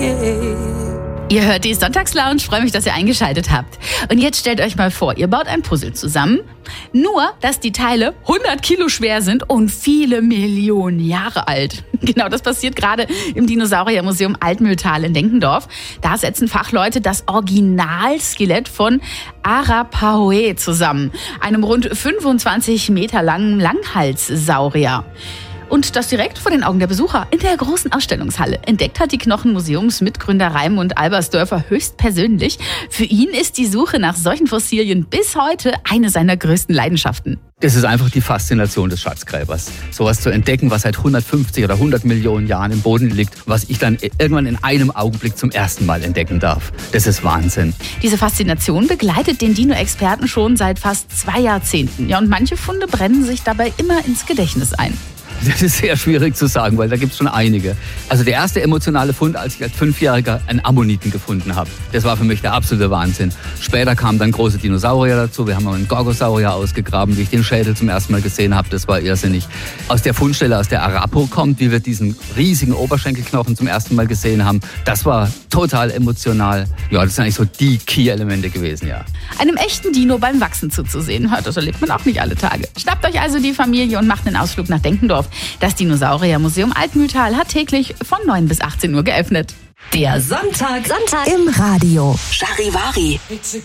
Ihr hört die Sonntagslounge, freue mich, dass ihr eingeschaltet habt. Und jetzt stellt euch mal vor, ihr baut ein Puzzle zusammen, nur dass die Teile 100 Kilo schwer sind und viele Millionen Jahre alt. Genau, das passiert gerade im Dinosauriermuseum Altmühltal in Denkendorf. Da setzen Fachleute das Originalskelett von Arapahoe zusammen, einem rund 25 Meter langen Langhalssaurier. Und das direkt vor den Augen der Besucher in der großen Ausstellungshalle. Entdeckt hat die Knochenmuseumsmitgründer Raimund Albersdörfer höchstpersönlich. Für ihn ist die Suche nach solchen Fossilien bis heute eine seiner größten Leidenschaften. Das ist einfach die Faszination des Schatzgräbers. Sowas zu entdecken, was seit 150 oder 100 Millionen Jahren im Boden liegt, was ich dann irgendwann in einem Augenblick zum ersten Mal entdecken darf. Das ist Wahnsinn. Diese Faszination begleitet den Dino-Experten schon seit fast 2 Jahrzehnten. Ja, und manche Funde brennen sich dabei immer ins Gedächtnis ein. Das ist sehr schwierig zu sagen, weil da gibt es schon einige. Also der erste emotionale Fund, als ich als 5-Jähriger einen Ammoniten gefunden habe. Das war für mich der absolute Wahnsinn. Später kamen dann große Dinosaurier dazu. Wir haben einen Gorgosaurier ausgegraben, wie ich den Schädel zum ersten Mal gesehen habe. Das war irrsinnig. Aus der Fundstelle, aus der Arapo kommt, wie wir diesen riesigen Oberschenkelknochen zum ersten Mal gesehen haben, das war total emotional. Ja, das sind eigentlich so die Key-Elemente gewesen, ja. Einem echten Dino beim Wachsen zuzusehen, das erlebt man auch nicht alle Tage. Schnappt euch also die Familie und macht einen Ausflug nach Denkendorf. Das Dinosauriermuseum Altmühltal hat täglich von 9 bis 18 Uhr geöffnet. Der Sonntag im Radio. Charivari.